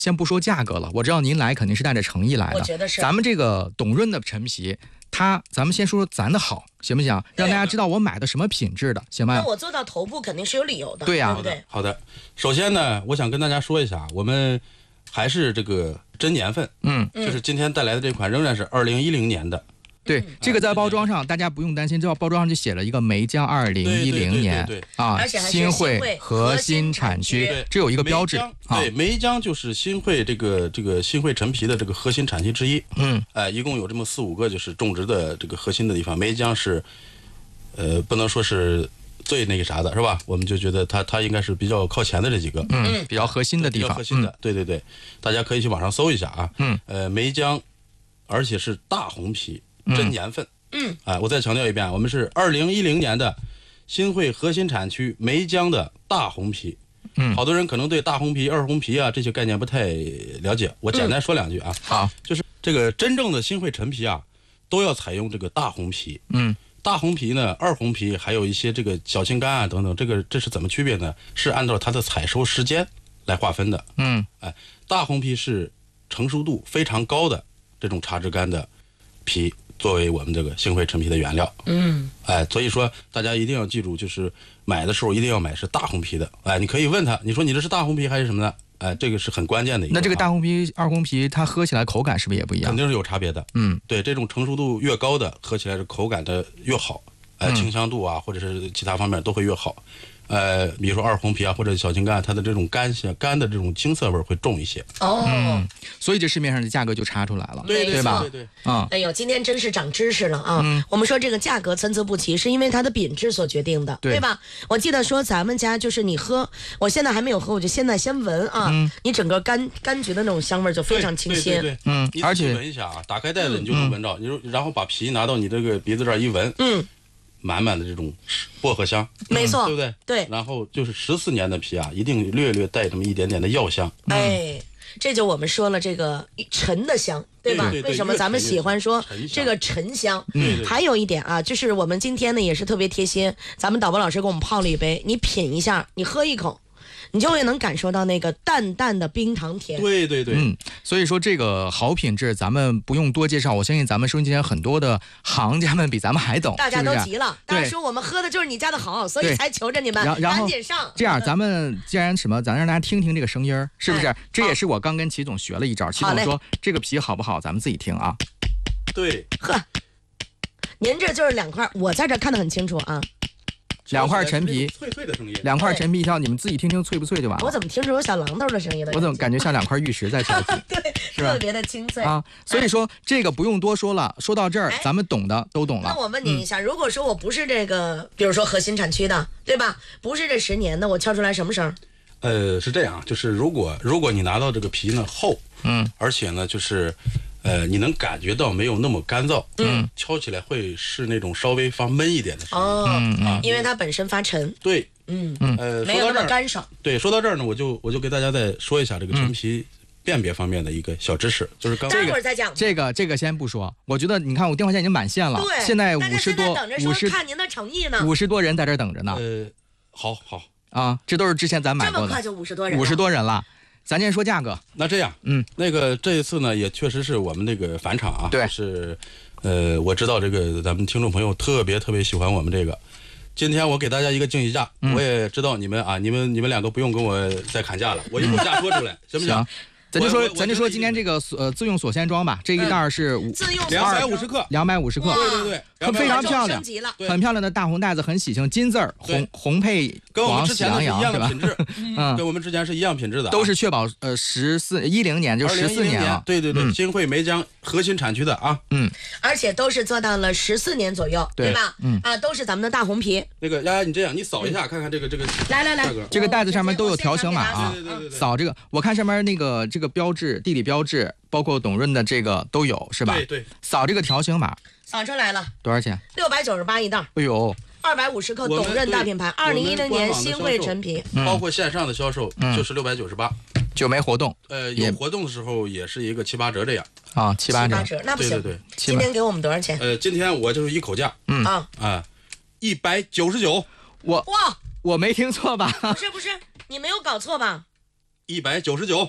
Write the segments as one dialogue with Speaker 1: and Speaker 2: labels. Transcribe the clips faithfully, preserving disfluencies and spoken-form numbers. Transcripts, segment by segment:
Speaker 1: 先不说价格了，我知道您来肯定是带着诚意来的。
Speaker 2: 我觉得是。
Speaker 1: 咱们这个董润的陈皮，它咱们先说说咱的好，行不行？让大家知道我买的什么品质的，行吗？
Speaker 2: 那我做到头部肯定是有理由的，
Speaker 1: 对呀、啊，
Speaker 2: 对不对？
Speaker 3: 好的，首先呢，我想跟大家说一下，我们还是这个真年份，
Speaker 1: 嗯，
Speaker 3: 就是今天带来的这款仍然是二零一零年的。
Speaker 1: 对，这个在包装上大家不用担心，这包装上就写了一个梅江二零一零年啊，新会核心产区，这有一个标志啊。
Speaker 3: 对，梅江就是新会这个这个新会陈皮的这个核心产区之一。
Speaker 1: 嗯，
Speaker 3: 哎，一共有这么四五个就是种植的这个核心的地方，梅江是，呃，不能说是最那个啥的是吧？我们就觉得它它应该是比较靠前的这几个，
Speaker 1: 嗯，比较核心的地方，
Speaker 3: 比较核心的，嗯、对对对，大家可以去网上搜一下啊。
Speaker 1: 嗯，
Speaker 3: 呃，梅江，而且是大红皮。真年份，
Speaker 2: 嗯，
Speaker 3: 哎，我再强调一遍，我们是二零一零年的新会核心产区梅江的大红皮。
Speaker 1: 嗯，
Speaker 3: 好多人可能对大红皮、二红皮啊这些概念不太了解，我简单说两句啊。
Speaker 1: 好、嗯，
Speaker 3: 就是这个真正的新会陈皮啊，都要采用这个大红皮。
Speaker 1: 嗯，
Speaker 3: 大红皮呢，二红皮还有一些这个小青柑啊等等，这个这是怎么区别呢？是按照它的采收时间来划分的。
Speaker 1: 嗯，
Speaker 3: 哎，大红皮是成熟度非常高的这种茶枝干的皮。作为我们这个新会陈皮的原料，
Speaker 2: 嗯，
Speaker 3: 哎，所以说大家一定要记住，就是买的时候一定要买是大红皮的，哎，你可以问他，你说你这是大红皮还是什么呢？哎，这个是很关键的一个。
Speaker 1: 那这个大红皮、二红皮，它喝起来口感是不是也不一样？
Speaker 3: 肯定是有差别的。
Speaker 1: 嗯，
Speaker 3: 对，这种成熟度越高的，喝起来是口感的越好，哎，清香度啊，或者是其他方面都会越好。呃，比如说二红皮啊，或者小青柑，它的这种干性干的这种青涩味会重一些。
Speaker 2: 哦、
Speaker 1: 嗯，所以这市面上的价格就差出来了，
Speaker 3: 对
Speaker 1: 对吧？
Speaker 3: 对对。
Speaker 1: 啊、
Speaker 2: 嗯，哎呦，今天真是长知识了啊！
Speaker 1: 嗯、
Speaker 2: 我们说这个价格参差不齐，是因为它的品质所决定的， 对, 对吧？我记得说咱们家就是你喝，我现在还没有喝，我就现在先闻啊，
Speaker 1: 嗯、
Speaker 2: 你整个柑柑橘的那种香味就非常清新。
Speaker 3: 对对对对
Speaker 1: 嗯，
Speaker 3: 而且闻一下啊，打开袋子你就能闻到，你、嗯、然后把皮拿到你这个鼻子这儿一闻，
Speaker 2: 嗯。
Speaker 3: 满满的这种薄荷香，
Speaker 2: 没错，
Speaker 3: 对不对？
Speaker 2: 对。
Speaker 3: 然后就是十四年的皮啊，一定略略带这么一点点的药香。
Speaker 2: 哎，这就我们说了这个沉的香，对吧？
Speaker 3: 对对对，
Speaker 2: 为什么咱们喜欢说这个沉香？
Speaker 3: 嗯，
Speaker 2: 还有一点啊，就是我们今天呢也是特别贴心，咱们导播老师给我们泡了一杯，你品一下，你喝一口。你就会能感受到那个淡淡的冰糖甜。
Speaker 3: 对对对，
Speaker 1: 嗯，所以说这个好品质，咱们不用多介绍，我相信咱们收音机前很多的行家们比咱们还懂，
Speaker 2: 大家都急了，
Speaker 1: 是是
Speaker 2: 大家说我们喝的就是你家的好，所以才求着你们赶紧上。
Speaker 1: 这样，咱们既然什么，咱让大家听听这个声音，是不是？哎、这也是我刚跟齐总学了一招。齐总说这个皮好不好，咱们自己听啊。
Speaker 3: 对，
Speaker 2: 呵，您这就是两块，我在这看得很清楚啊。
Speaker 1: 两块陈皮，
Speaker 3: 脆脆的声音。
Speaker 1: 两块陈皮条，你们自己听听脆不脆就完了。
Speaker 2: 我怎么听出有小榔头的声音了？
Speaker 1: 我怎么感觉像两块玉石在敲击？
Speaker 2: 对，
Speaker 1: 是吧？
Speaker 2: 特别的清脆
Speaker 1: 啊。所以说这个不用多说了，说到这儿，咱们懂的都懂了。
Speaker 2: 那我问您一下，如果说我不是这个，比如说核心产区的，对吧？不是这十年的，我敲出来什么声？
Speaker 3: 呃，是这样，就是如果如果你拿到这个皮呢厚，
Speaker 1: 嗯，
Speaker 3: 而且呢就是。呃，你能感觉到没有那么干燥，
Speaker 1: 嗯，
Speaker 3: 敲起来会是那种稍微发闷一点的声音，
Speaker 2: 哦，
Speaker 1: 嗯
Speaker 3: 啊，
Speaker 2: 因为它本身发沉，
Speaker 3: 对，
Speaker 2: 嗯
Speaker 1: 嗯，
Speaker 3: 呃，
Speaker 2: 没有那么干爽。
Speaker 3: 对，说到这儿呢，我就我就给大家再说一下这个陈皮辨别方面的一个小知识，就是刚
Speaker 2: 待会儿再讲。
Speaker 1: 这个这个先不说，我觉得你看我电话线已经满线了，
Speaker 2: 对，
Speaker 1: 现在五十多，
Speaker 2: 五十看您的诚意呢，
Speaker 1: 五十多人在这等着呢。
Speaker 3: 呃，好好
Speaker 1: 啊，这都是之前咱买过的，
Speaker 2: 这么快就五十多人，
Speaker 1: 五十多人了。咱先说价格，
Speaker 3: 那这样，
Speaker 1: 嗯，
Speaker 3: 那个这一次呢，也确实是我们那个返场啊，
Speaker 1: 对，
Speaker 3: 是，呃，我知道这个咱们听众朋友特别特别喜欢我们这个，今天我给大家一个惊喜价，
Speaker 1: 嗯、
Speaker 3: 我也知道你们啊，你们你们两个不用跟我再砍价了，我一口价说出来，行不行？
Speaker 1: 咱就说，咱就说今天这个呃自用锁线装吧，这一袋是五
Speaker 3: 两百五十克，
Speaker 1: 两百五十克，
Speaker 3: 对对对，
Speaker 1: 非常漂亮，很漂亮的大红袋子，很喜庆，金字儿，红红配
Speaker 3: 跟我们之前的是一样的品质，
Speaker 1: 嗯，
Speaker 3: 跟我们之前是一样品质的，
Speaker 1: 都是确保呃十四一零年就十四年了，
Speaker 3: 对对对，新会梅江核心产区的啊，
Speaker 1: 嗯，
Speaker 2: 而且都是做到了十四年左右，对吧？
Speaker 1: 嗯
Speaker 2: 啊，都是咱们的大红皮。
Speaker 3: 那个丫丫，你这样，你扫一下看看这个这个，
Speaker 2: 来来来，
Speaker 1: 这个袋子上面都有条形码啊，
Speaker 3: 对对对，
Speaker 1: 扫这个，我看上面那个这个标志地理标志，包括董润的这个都有，是吧？
Speaker 3: 对对，
Speaker 1: 扫这个条形码，
Speaker 2: 扫出来了，
Speaker 1: 多少钱？
Speaker 2: 六百九十八一袋。
Speaker 1: 哎呦，
Speaker 2: 二百五十克董润大品牌，二零一零年新会陈皮，
Speaker 3: 包括线上的销售就是六百九十八，
Speaker 1: 就没活动。
Speaker 3: 呃，有活动的时候也是一个七八折这样
Speaker 1: 啊，七八折，
Speaker 2: 那不行。
Speaker 3: 对对对，
Speaker 2: 今天给我们多少钱？
Speaker 3: 呃，今天我就是一口价，
Speaker 1: 嗯
Speaker 2: 啊
Speaker 3: 啊，一百九十九。
Speaker 1: 我
Speaker 2: 哇，
Speaker 1: 我没听错吧？
Speaker 2: 不是不是，你没有搞错吧？
Speaker 3: 一百九十九。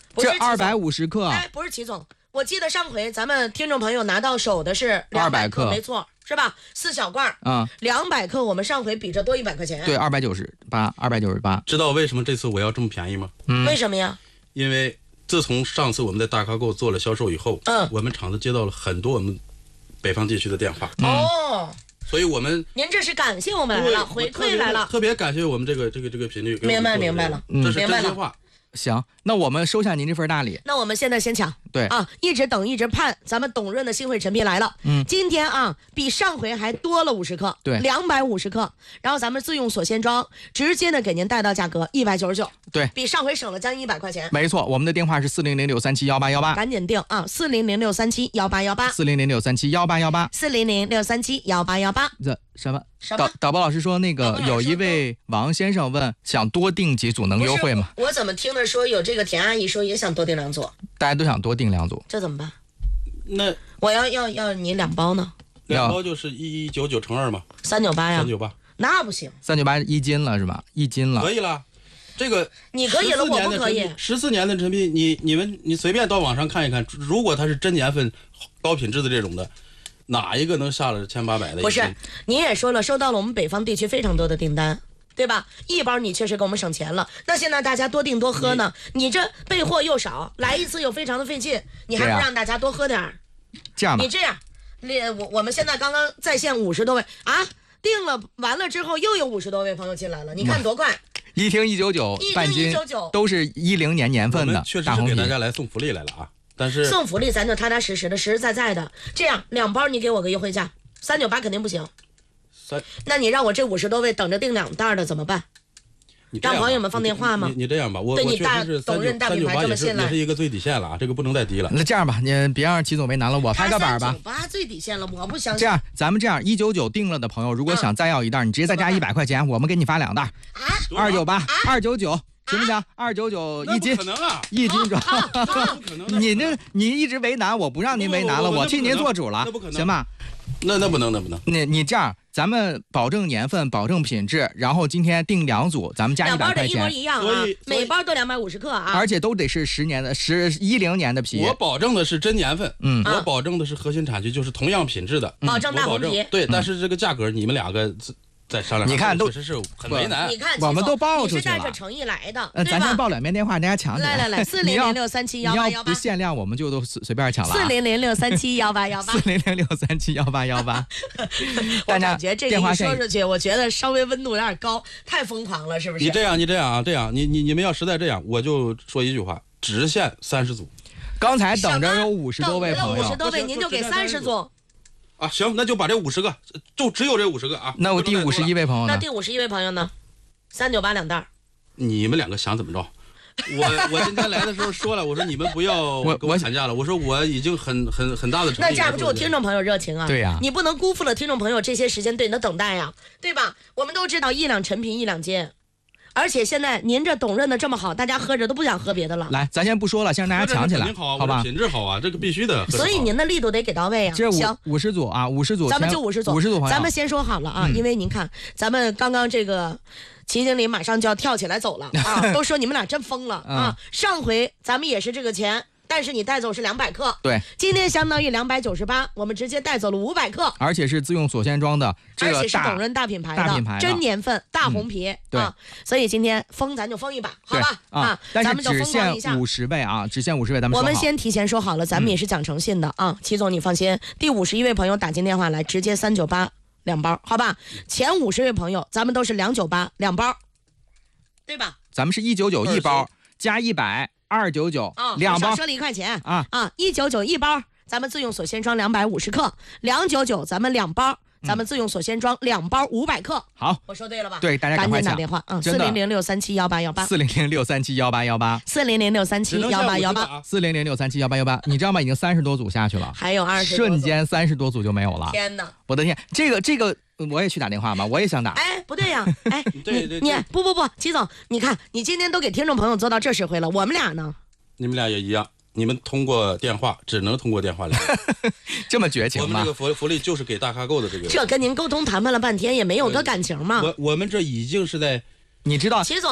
Speaker 1: 这二百五十克，
Speaker 2: 哎，不是齐总，我记得上回咱们听众朋友拿到手的是两百克，没错，是吧？四小罐，
Speaker 1: 嗯，
Speaker 2: 两百克，我们上回比这多一百块钱。
Speaker 1: 对，二百九十八，二百九十八。
Speaker 3: 知道为什么这次我要这么便宜吗？
Speaker 2: 嗯，为什么呀？
Speaker 3: 因为自从上次我们在大咖购做了销售以后，嗯，我们厂子接到了很多我们北方地区的电话。
Speaker 2: 哦。
Speaker 3: 所以我们，
Speaker 2: 您这是感谢我们来了，回馈来了，
Speaker 3: 特别感谢我们这个这个这个频率。
Speaker 2: 明白明白了，
Speaker 3: 这是真心话。
Speaker 1: 行，那我们收下您这份大礼。
Speaker 2: 那我们现在先抢，
Speaker 1: 对
Speaker 2: 啊，一直等一直盼，咱们董润的新汇陈皮来了。嗯，今天啊，比上回还多了五十克，
Speaker 1: 对，
Speaker 2: 两百五十克。然后咱们自用锁鲜装，直接的给您带到价格一百九十九，
Speaker 1: 对，
Speaker 2: 比上回省了将近一百块钱。
Speaker 1: 没错，我们的电话是四零零六三七幺八幺八，
Speaker 2: 赶紧定啊，四零零六三七幺八幺八，
Speaker 1: 四零零六三七幺八幺八，
Speaker 2: 四零零六三七幺八幺八。
Speaker 1: 这什么？导导播老师说，那个有一位王先生问，想多订几组能优惠吗？
Speaker 2: 我怎么听着说有这个田阿姨说也想多订两组，
Speaker 1: 大家都想多订两组，
Speaker 2: 这怎么办？
Speaker 3: 那
Speaker 2: 我要要要你两包呢？
Speaker 3: 两包就是一一九九乘二嘛，
Speaker 2: 三九八呀，
Speaker 3: 三九八，
Speaker 2: 那不行，
Speaker 1: 三九八一斤了是吧？一斤了，
Speaker 3: 可以了。这个
Speaker 2: 你可以了，我不可以。
Speaker 3: 十四年的陈皮，你你们你随便到网上看一看，如果它是真年份、高品质的这种的。哪一个能下了千八百的？
Speaker 2: 不是，您也说了，收到了我们北方地区非常多的订单，对吧？一包你确实给我们省钱了。那现在大家多订多喝呢，你, 你这备货又少，来一次又非常的费劲，你还不让大家多喝点儿？
Speaker 1: 这样吧，
Speaker 2: 你这样，我我们现在刚刚在线五十多位啊，订了完了之后又有五十多位朋友进来了，你看多快！
Speaker 1: 一听一九九半斤，都是一零年年份的，
Speaker 3: 确实是给大家来送福利来了啊。但是
Speaker 2: 送福利咱就踏踏实实的实实在在的，这样两包你给我个优惠价，三九八肯定不行。
Speaker 3: 三，
Speaker 2: 那你让我这五十多位等着订两袋的怎么办？让朋友们放电话吗？
Speaker 3: 你你这样吧，我
Speaker 2: 对你大董润大品牌这么信赖，
Speaker 3: 也是一个最底线了啊，这个不能再低了。
Speaker 1: 那这样吧，你别让齐总为难了，我拍个板吧。
Speaker 2: 三九八最底线了，我不相信。
Speaker 1: 这样，咱们这样一九九订了的朋友，如果想再要一袋，你直接再加一百块钱，我们给你发两袋。
Speaker 2: 啊，
Speaker 1: 二九八，二九九。行不行？二九九一斤，
Speaker 3: 可能啊，
Speaker 1: 一斤装。你这你一直为难，我不让您为难了，我替您做主了，行吧？
Speaker 3: 那那不能，那不能。
Speaker 1: 你你这样，咱们保证年份，保证品质，然后今天订两组，咱们加一百块钱，
Speaker 2: 两包的一模一样啊，每包都两百五十克啊，
Speaker 1: 而且都得是十年的，十一零年的皮。
Speaker 3: 我保证的是真年份，嗯，我保证的是核心产区，就是同样品质的，
Speaker 2: 保证大红皮。
Speaker 3: 对，但是这个价格你们两个。再商量，
Speaker 1: 你看都
Speaker 3: 确实是很为难。
Speaker 2: 你看，
Speaker 1: 我们都报出去了。你是
Speaker 2: 带着诚意来的，
Speaker 1: 呃，咱先报两遍电话，大家抢起来。
Speaker 2: 来来来，四零零六三七幺八幺八。
Speaker 1: 不限量，我们就都随随便抢了。
Speaker 2: 四零零六三七幺八幺八。
Speaker 1: 四零零六三七幺八幺八。
Speaker 2: 我感觉这个一说出去，我觉得稍微温度有点高，太疯狂了，是不是？
Speaker 3: 你这样，你这样啊，这样，你你你们要实在这样，我就说一句话，只限三十组。
Speaker 1: 刚才等着有五十多位朋友，
Speaker 2: 五十多位，您就给三十组。
Speaker 3: 啊，行，那就把这五十个，就只有这五十个啊。
Speaker 1: 那我第五十一位朋友呢？
Speaker 2: 那第五十一位朋友呢？三九八两袋。
Speaker 3: 你们两个想怎么着？我我今天来的时候说了，我说你们不要跟我砍价了，我说我已经很很很大的诚意。
Speaker 2: 那架不住听众朋友热情啊！
Speaker 1: 对呀，
Speaker 2: 你不能辜负了听众朋友这些时间对你的等待呀，对吧？我们都知道一两陈皮一两斤。而且现在您这董润的这么好，大家喝着都不想喝别的了。
Speaker 1: 来，咱先不说了，先让大家抢起来，
Speaker 3: 好
Speaker 1: 好吧？
Speaker 3: 品质好啊，这个必须的。
Speaker 2: 所以您的力度得给到位啊。
Speaker 1: 这
Speaker 2: 行，
Speaker 1: 五十组啊，五十组，
Speaker 2: 咱们就五十组，
Speaker 1: 五十组朋友。
Speaker 2: 咱们先说好了啊，嗯、因为您看，咱们刚刚这个齐经理马上就要跳起来走了啊，都说你们俩真疯了啊！上回咱们也是这个钱。但是你带走是两百克，
Speaker 1: 对，
Speaker 2: 今天相当于两百九十八，我们直接带走了五百克，
Speaker 1: 而且是自用锁鲜装的，这个
Speaker 2: 而且是董润大品牌的，
Speaker 1: 大品牌
Speaker 2: 真年份大红皮、嗯、
Speaker 1: 对
Speaker 2: 啊，所以今天封咱就封一把，好吧啊，
Speaker 1: 但是只限五十位啊，只限五十位，咱们
Speaker 2: 我们先提前说好了，咱们也是讲诚信的、嗯、啊，齐总你放心，第五十一位朋友打进电话来，直接三九八两包，好吧？前五十位朋友咱们都是两九八两包，对吧？
Speaker 1: 咱们是一九九一包加一百。二九九两包，
Speaker 2: 少赊了一块钱
Speaker 1: 啊
Speaker 2: 啊！一九九一包，咱们自用锁鲜装两百五十克，两九九咱们两包，咱们自用锁鲜装两包五百克。
Speaker 1: 好，
Speaker 2: 我说对了吧？
Speaker 1: 对，大家赶
Speaker 2: 紧打电话，嗯，四零零六三七幺八幺八，
Speaker 1: 四零零六三七幺八幺八，
Speaker 2: 四零零六三七幺八幺八，
Speaker 1: 四零零六三七幺八幺八。你知道吗？已经三十多组下去了，
Speaker 2: 还有二十，
Speaker 1: 瞬间三十多组就没有了。
Speaker 2: 天哪！
Speaker 1: 我的天，这个这个。我也去打电话嘛，我也想打。
Speaker 2: 哎，不对呀、啊，哎，
Speaker 3: 对对
Speaker 2: 你你不不不，齐总，你看你今天都给听众朋友做到这实惠了，我们俩呢？
Speaker 3: 你们俩也一样，你们通过电话只能通过电话来，
Speaker 1: 这么绝情吗？
Speaker 3: 我们这个福福利就是给大咖购的这个。
Speaker 2: 这跟您沟通谈判了半天，也没有个感情嘛。
Speaker 3: 我我们这已经是在，
Speaker 1: 你知道，
Speaker 2: 齐总，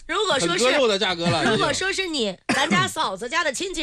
Speaker 2: 如果说是
Speaker 3: 割肉的价格了，
Speaker 2: 如果说是你咱家嫂子家的亲戚。